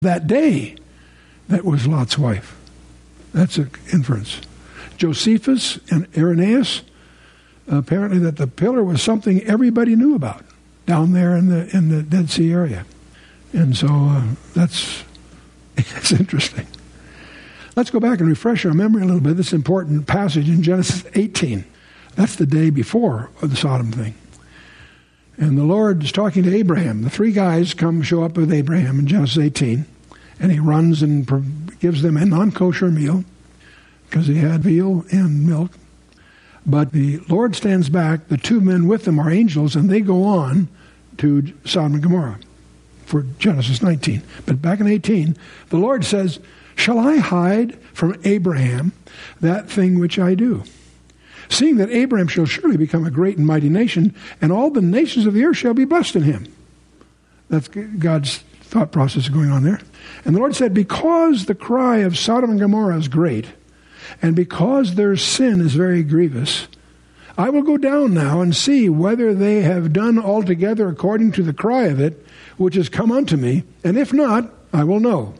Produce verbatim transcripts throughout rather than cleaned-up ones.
that day that was Lot's wife. That's an inference. Josephus and Irenaeus, apparently that the pillar was something everybody knew about down there in the in the Dead Sea area. And so uh, that's, that's interesting. Let's go back and refresh our memory a little bit. This important passage in Genesis eighteen. That's the day before the Sodom thing. And the Lord is talking to Abraham. The three guys come show up with Abraham in Genesis eighteen. And he runs and gives them a non-kosher meal because he had veal and milk. But the Lord stands back. The two men with them are angels, and they go on to Sodom and Gomorrah for Genesis nineteen. But back in eighteen, the Lord says, "Shall I hide from Abraham that thing which I do? Seeing that Abraham shall surely become a great and mighty nation, and all the nations of the earth shall be blessed in him." That's God's thought process going on there. And the Lord said, "Because the cry of Sodom and Gomorrah is great, and because their sin is very grievous, I will go down now and see whether they have done altogether according to the cry of it, which has come unto me, and if not, I will know."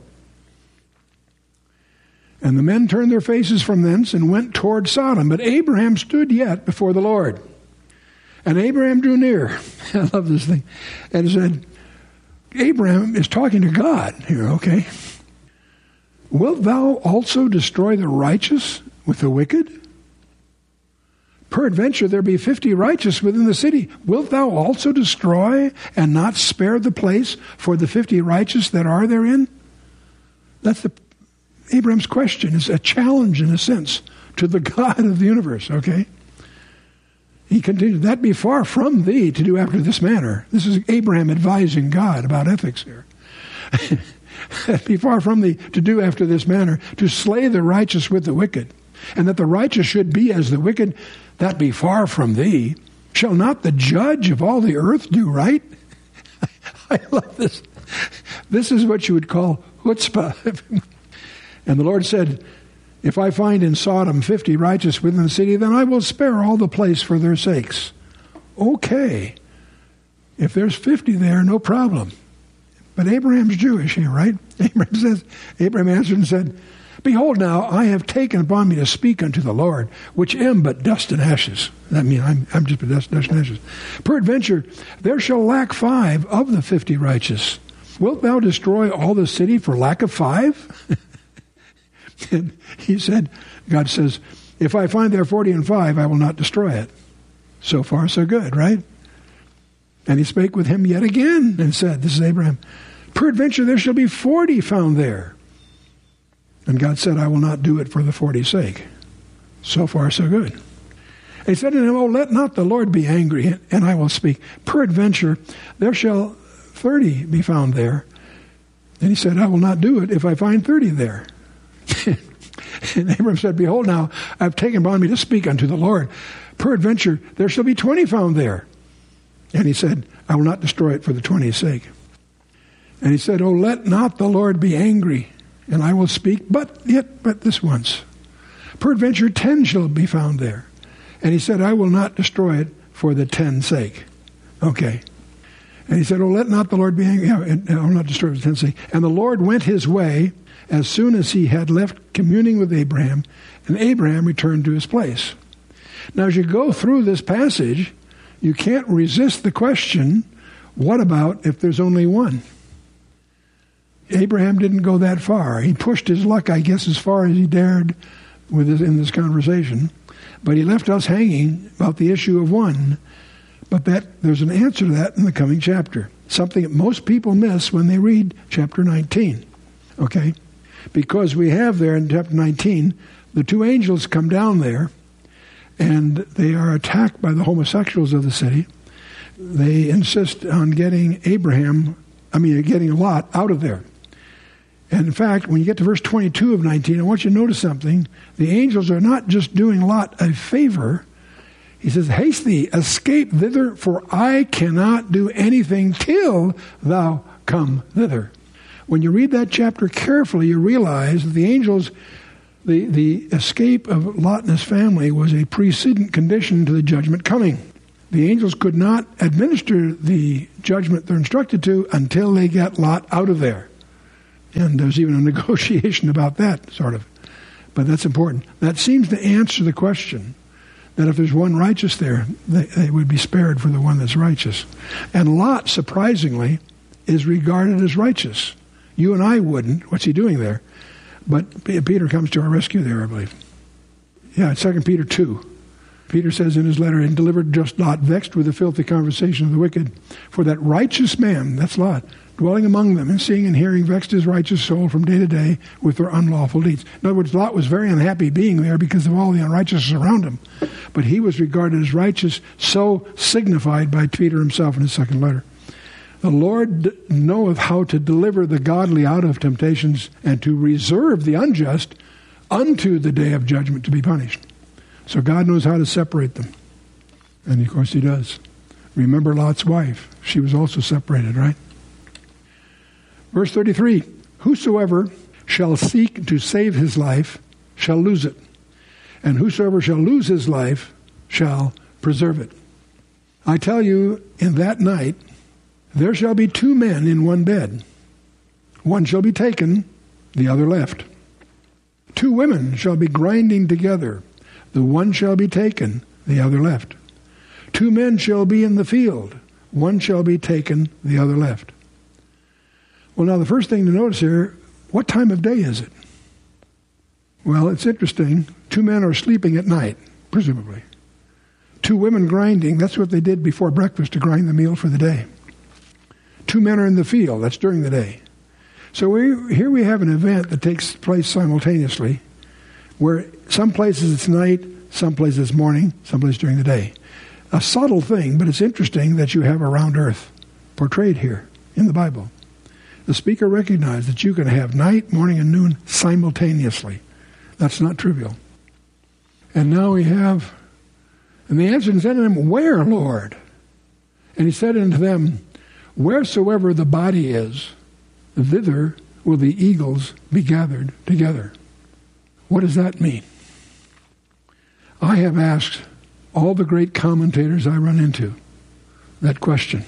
And the men turned their faces from thence and went toward Sodom. But Abraham stood yet before the Lord. And Abraham drew near. I love this thing. And said, Abraham is talking to God here, okay? "Wilt thou also destroy the righteous with the wicked? Peradventure there be fifty righteous within the city. Wilt thou also destroy and not spare the place for the fifty righteous that are therein?" That's the Abraham's question. Is a challenge, in a sense, to the God of the universe, okay? He continued, "That be far from thee to do after this manner." This is Abraham advising God about ethics here. "That be far from thee to do after this manner, to slay the righteous with the wicked, and that the righteous should be as the wicked, that be far from thee. Shall not the judge of all the earth do right?" I love this. This is what you would call chutzpah. And the Lord said, "If I find in Sodom fifty righteous within the city, then I will spare all the place for their sakes." Okay. If there's fifty there, no problem. But Abraham's Jewish here, right? Abraham says, Abraham answered and said, "Behold now, I have taken upon me to speak unto the Lord, which am but dust and ashes." That means I'm, I'm just but dust, dust and ashes. "Peradventure, there shall lack five of the fifty righteous. Wilt thou destroy all the city for lack of five?" And he said, God says, "If I find there forty and five, I will not destroy it." So far, so good, right? And he spake with him yet again and said, this is Abraham, "Peradventure there shall be forty found there." And God said, "I will not do it for the forty's sake." So far, so good. And he said to him, "Oh, let not the Lord be angry, and I will speak. Peradventure there shall thirty be found there." And he said, "I will not do it if I find thirty there." And Abraham said, "Behold now, I have taken upon me to speak unto the Lord. Peradventure there shall be twenty found there." And he said, "I will not destroy it for the twenty's sake." And he said, "Oh, let not the Lord be angry, and I will speak, but yet but this once. Peradventure ten shall be found there." And he said, "I will not destroy it for the ten's sake." Okay. And he said, "Oh, let not the Lord be angry. I will not destroy it for the ten's sake." And the Lord went his way as soon as he had left communing with Abraham, and Abraham returned to his place. Now, as you go through this passage, you can't resist the question, what about if there's only one? Abraham didn't go that far. He pushed his luck, I guess, as far as he dared with this, in this conversation. But he left us hanging about the issue of one. But that there's an answer to that in the coming chapter. Something that most people miss when they read chapter nineteen. Okay? Because we have there in chapter nineteen, the two angels come down there, and they are attacked by the homosexuals of the city. They insist on getting Abraham, I mean, getting Lot out of there. And in fact, when you get to verse twenty-two of nineteen, I want you to notice something. The angels are not just doing Lot a favor. He says, "Haste thee, escape thither, for I cannot do anything till thou come thither." When you read that chapter carefully, you realize that the angels, the, the escape of Lot and his family was a precedent condition to the judgment coming. The angels could not administer the judgment they're instructed to until they get Lot out of there. And there's even a negotiation about that, sort of. But that's important. That seems to answer the question that if there's one righteous there, they, they would be spared for the one that's righteous. And Lot, surprisingly, is regarded as righteous. You and I wouldn't. What's he doing there? But Peter comes to our rescue there, I believe. Yeah, Second Peter two. Peter says in his letter, and delivered just Lot, vexed with the filthy conversation of the wicked. For that righteous man, that's Lot, dwelling among them, and seeing and hearing, vexed his righteous soul from day to day with their unlawful deeds. In other words, Lot was very unhappy being there because of all the unrighteousness around him. But he was regarded as righteous, so signified by Peter himself in his second letter. The Lord knoweth how to deliver the godly out of temptations, and to reserve the unjust unto the day of judgment to be punished. So God knows how to separate them. And of course he does. Remember Lot's wife. She was also separated, right? Verse thirty-three, whosoever shall seek to save his life shall lose it, and whosoever shall lose his life shall preserve it. I tell you, in that night there shall be two men in one bed. One shall be taken, the other left. Two women shall be grinding together. The one shall be taken, the other left. Two men shall be in the field. One shall be taken, the other left. Well, now the first thing to notice here, what time of day is it? Well, it's interesting. Two men are sleeping at night, presumably. Two women grinding, that's what they did before breakfast to grind the meal for the day. Two men are in the field, that's during the day. So we, here we have an event that takes place simultaneously, where some places it's night, some places it's morning, some places during the day. A subtle thing, but it's interesting that you have a round earth portrayed here in the Bible. The speaker recognized that you can have night, morning, and noon simultaneously. That's not trivial. And now we have, and they answered and said to him, where, Lord? And he said unto them, wheresoever the body is, thither will the eagles be gathered together. What does that mean? I have asked all the great commentators I run into that question.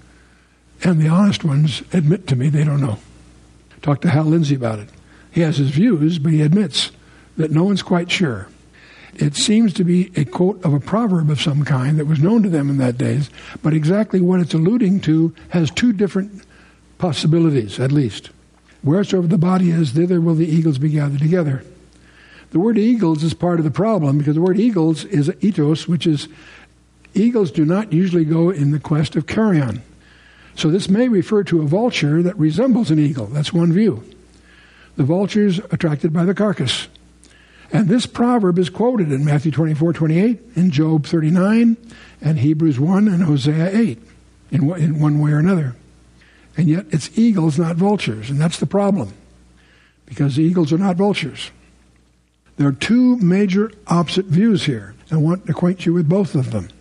And the honest ones admit to me they don't know. Talk to Hal Lindsey about it. He has his views, but he admits that no one's quite sure. It seems to be a quote of a proverb of some kind that was known to them in that days, but exactly what it's alluding to has two different possibilities, at least. Wheresoever the body is, thither will the eagles be gathered together. The word eagles is part of the problem, because the word eagles is etos, which is, eagles do not usually go in the quest of carrion. So this may refer to a vulture that resembles an eagle. That's one view. The vulture's attracted by the carcass. And this proverb is quoted in Matthew twenty-four twenty-eight, in Job thirty-nine, and Hebrews one, and Hosea eight, in in one way or another. And yet it's eagles, not vultures, and that's the problem, because eagles are not vultures. There are two major opposite views here. I want to acquaint you with both of them.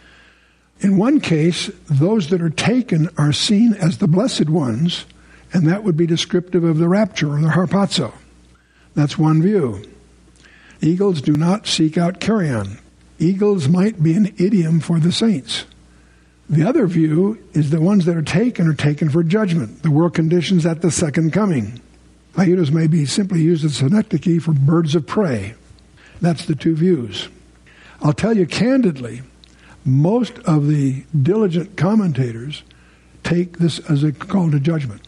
In one case, those that are taken are seen as the blessed ones, and that would be descriptive of the rapture or the harpazo. That's one view. Eagles do not seek out carrion. Eagles might be an idiom for the saints. The other view is the ones that are taken are taken for judgment, the world conditions at the second coming. Aiutos may be simply used as synecdoche for birds of prey. That's the two views. I'll tell you candidly, most of the diligent commentators take this as a call to judgment.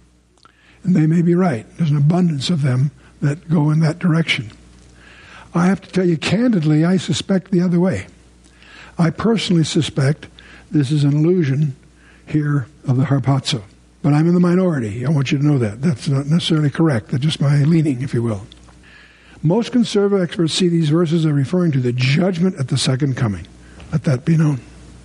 And they may be right. There's an abundance of them that go in that direction. I have to tell you candidly, I suspect the other way. I personally suspect this is an illusion here of the harpazo. But I'm in the minority. I want you to know that. That's not necessarily correct. That's just my leaning, if you will. Most conservative experts see these verses as referring to the judgment at the second coming. Let that be known.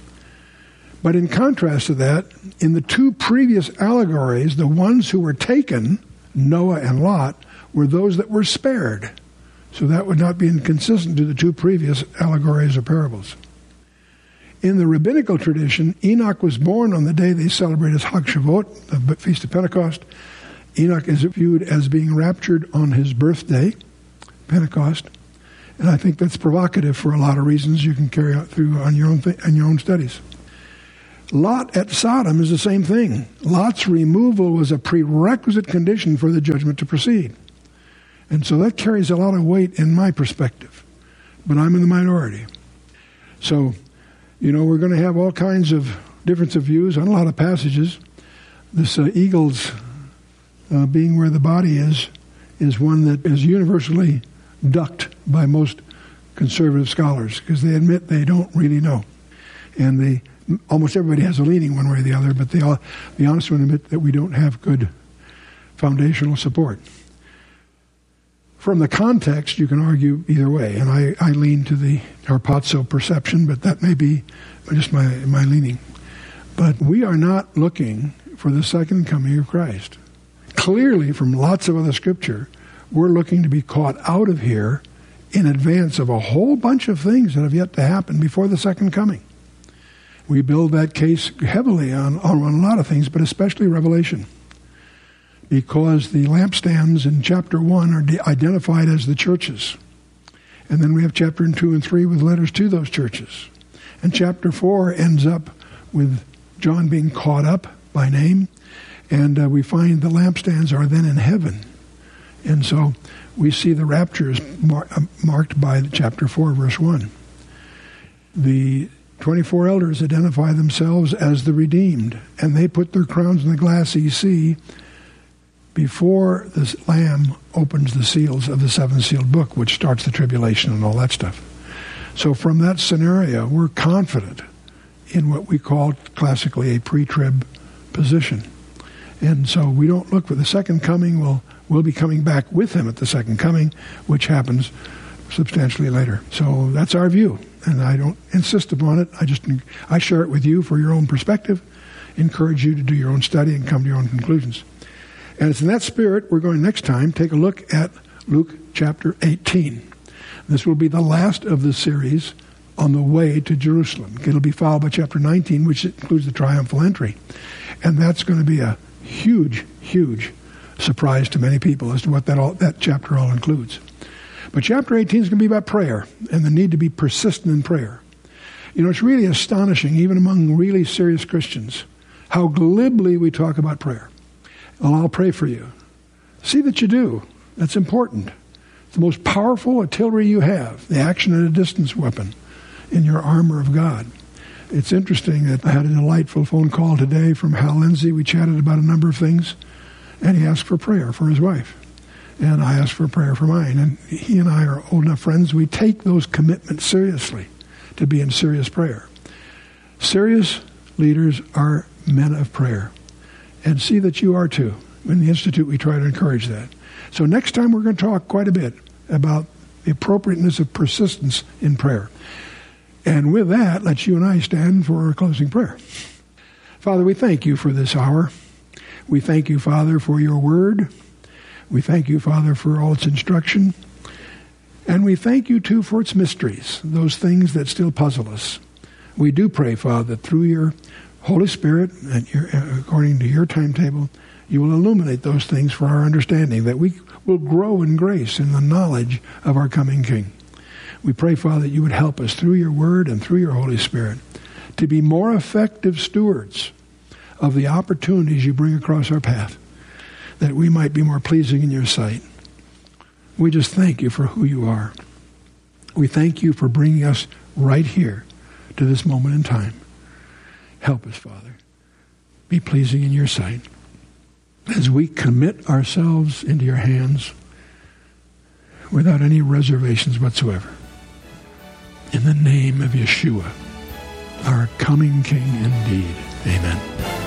But in contrast to that, in the two previous allegories, the ones who were taken, Noah and Lot, were those that were spared. So that would not be inconsistent to the two previous allegories or parables. In the rabbinical tradition, Enoch was born on the day they celebrate as Hag Shavuot, the Feast of Pentecost. Enoch is viewed as being raptured on his birthday, Pentecost. And I think that's provocative for a lot of reasons you can carry out through on your own th- on your own studies. Lot at Sodom is the same thing. Lot's removal was a prerequisite condition for the judgment to proceed. And so that carries a lot of weight in my perspective. But I'm in the minority. So, you know, we're going to have all kinds of difference of views on a lot of passages. This uh, eagles uh, being where the body is, is one that is universally ducked by most conservative scholars because they admit they don't really know. And they almost everybody has a leaning one way or the other, but they all be honest and admit that we don't have good foundational support. From the context, you can argue either way, and I, I lean to the harpazo perception, but that may be just my, my leaning. But we are not looking for the second coming of Christ. Clearly, from lots of other scripture, we're looking to be caught out of here in advance of a whole bunch of things that have yet to happen before the second coming. We build that case heavily on, on a lot of things, but especially Revelation. Because the lampstands in chapter one are de- identified as the churches. And then we have chapter two and three with letters to those churches. And chapter four ends up with John being caught up by name. And uh, we find the lampstands are then in heaven. And so we see the rapture is mar- uh, marked by chapter four, verse one. The twenty-four elders identify themselves as the redeemed. And they put their crowns in the glassy sea before the Lamb opens the seals of the seven-sealed book, which starts the tribulation and all that stuff. So from that scenario, we're confident in what we call classically a pre-trib position. And so we don't look for the second coming. We'll, we'll be coming back with him at the second coming, which happens substantially later. So that's our view, and I don't insist upon it. I just I share it with you for your own perspective, encourage you to do your own study and come to your own conclusions. And it's in that spirit we're going next time take a look at Luke chapter eighteen. This will be the last of the series on the way to Jerusalem. It'll be followed by chapter nineteen, which includes the triumphal entry. And that's going to be a huge, huge surprise to many people as to what that all, that chapter all includes. But chapter eighteen is going to be about prayer and the need to be persistent in prayer. You know, it's really astonishing, even among really serious Christians, how glibly we talk about prayer. Well, I'll pray for you. See that you do. That's important. It's the most powerful artillery you have, the action at a distance weapon in your armor of God. It's interesting that I had a delightful phone call today from Hal Lindsey. We chatted about a number of things, and he asked for prayer for his wife. And I asked for prayer for mine. And he and I are old enough friends. We take those commitments seriously to be in serious prayer. Serious leaders are men of prayer. And see that you are too. In the Institute, we try to encourage that. So next time we're going to talk quite a bit about the appropriateness of persistence in prayer. And with that, let's you and I stand for our closing prayer. Father, we thank you for this hour. We thank you, Father, for your word. We thank you, Father, for all its instruction. And we thank you, too, for its mysteries, those things that still puzzle us. We do pray, Father, that through your Holy Spirit, and your, according to your timetable, you will illuminate those things for our understanding, that we will grow in grace in the knowledge of our coming King. We pray, Father, that you would help us through your word and through your Holy Spirit to be more effective stewards of the opportunities you bring across our path, that we might be more pleasing in your sight. We just thank you for who you are. We thank you for bringing us right here to this moment in time. Help us, Father. Be pleasing in your sight. As we commit ourselves into your hands without any reservations whatsoever. In the name of Yeshua, our coming King indeed. Amen.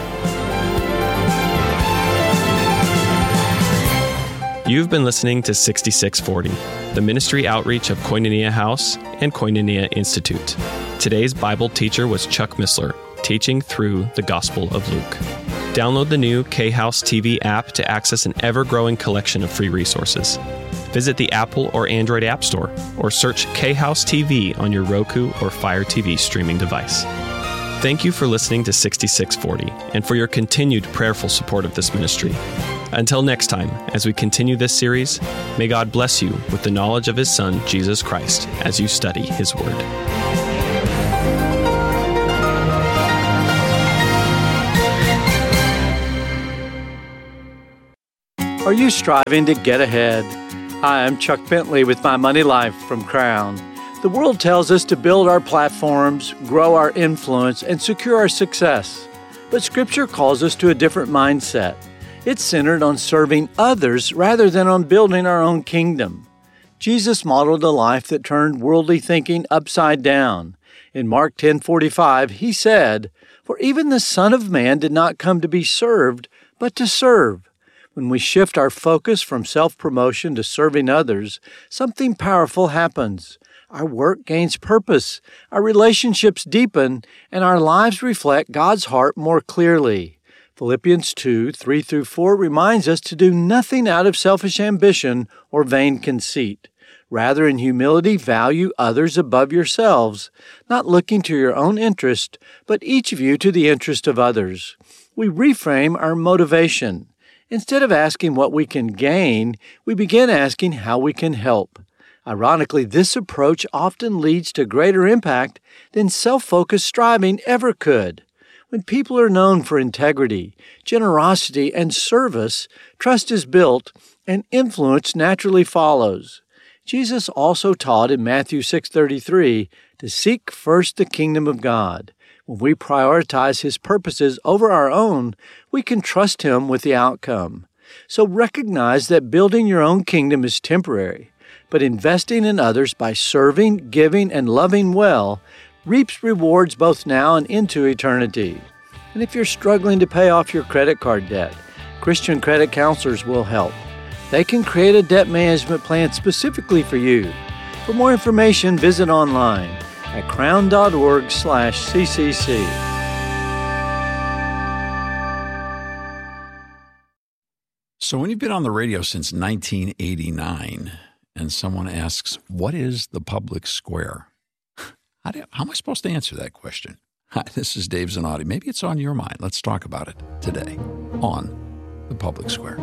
You've been listening to sixty-six forty, the ministry outreach of Koinonia House and Koinonia Institute. Today's Bible teacher was Chuck Missler, teaching through the Gospel of Luke. Download the new K-House T V app to access an ever-growing collection of free resources. Visit the Apple or Android App Store, or search K-House T V on your Roku or Fire T V streaming device. Thank you for listening to sixty-six forty and for your continued prayerful support of this ministry. Until next time, as we continue this series, may God bless you with the knowledge of His Son, Jesus Christ, as you study His Word. Are you striving to get ahead? Hi, I'm Chuck Bentley with My Money Life from Crown. The world tells us to build our platforms, grow our influence, and secure our success. But Scripture calls us to a different mindset. It's centered on serving others rather than on building our own kingdom. Jesus modeled a life that turned worldly thinking upside down. In Mark ten forty-five, he said, "For even the Son of Man did not come to be served, but to serve." When we shift our focus from self-promotion to serving others, something powerful happens. Our work gains purpose, our relationships deepen, and our lives reflect God's heart more clearly. Philippians two, three through four reminds us to do nothing out of selfish ambition or vain conceit. Rather, in humility, value others above yourselves, not looking to your own interest, but each of you to the interest of others. We reframe our motivation. Instead of asking what we can gain, we begin asking how we can help. Ironically, this approach often leads to greater impact than self-focused striving ever could. When people are known for integrity, generosity, and service, trust is built and influence naturally follows. Jesus also taught in Matthew six thirty-three to seek first the kingdom of God. When we prioritize His purposes over our own, we can trust Him with the outcome. So recognize that building your own kingdom is temporary, but investing in others by serving, giving, and loving well reaps rewards both now and into eternity. And if you're struggling to pay off your credit card debt, Christian credit counselors will help. They can create a debt management plan specifically for you. For more information, visit online at crown.org slash ccc. So when you've been on the radio since nineteen eighty-nine and someone asks, what is the public square? How, do, how am I supposed to answer that question? Hi, this is Dave Zanotti. Maybe it's on your mind. Let's talk about it today on the Public Square.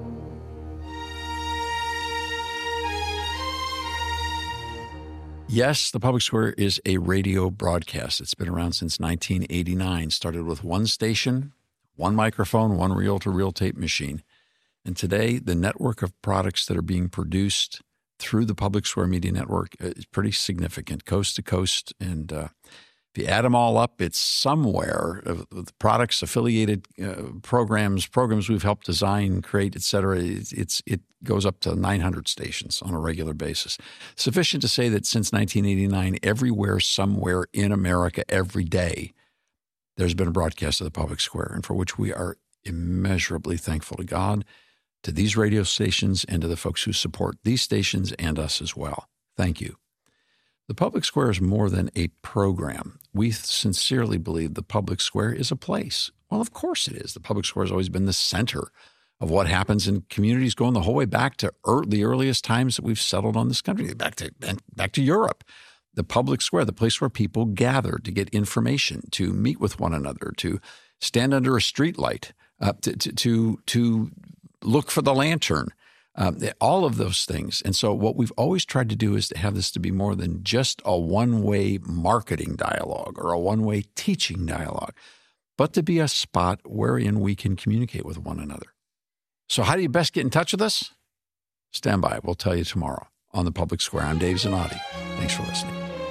Yes, the Public Square is a radio broadcast. It's been around since nineteen eighty-nine. Started with one station, one microphone, one reel-to-reel tape machine. And today, the network of products that are being produced through the Public Square Media Network is pretty significant, coast to coast. And uh, if you add them all up, it's somewhere of the products, affiliated uh, programs, programs we've helped design, create, et cetera. It's, it's, it goes up to nine hundred stations on a regular basis. Sufficient to say that since nineteen eighty-nine, everywhere, somewhere in America, every day, there's been a broadcast of the Public Square, and for which we are immeasurably thankful to God, to these radio stations, and to the folks who support these stations and us as well. Thank you. The Public Square is more than a program. We sincerely believe the Public Square is a place. Well, of course it is. The Public Square has always been the center of what happens in communities going the whole way back to er- the earliest times that we've settled on this country, back to back to Europe. The Public Square, the place where people gather to get information, to meet with one another, to stand under a streetlight, uh, to, to to to look for the lantern, um, all of those things. And so what we've always tried to do is to have this to be more than just a one-way marketing dialogue or a one-way teaching dialogue, but to be a spot wherein we can communicate with one another. So how do you best get in touch with us? Stand by. We'll tell you tomorrow on the Public Square. I'm Dave Zanotti. Thanks for listening.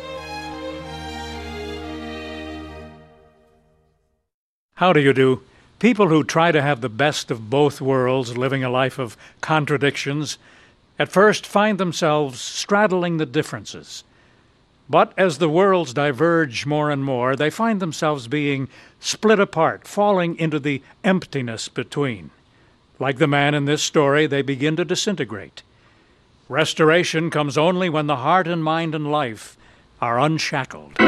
How do you do? People who try to have the best of both worlds, living a life of contradictions, at first find themselves straddling the differences. But as the worlds diverge more and more, they find themselves being split apart, falling into the emptiness between. Like the man in this story, they begin to disintegrate. Restoration comes only when the heart and mind and life are unshackled.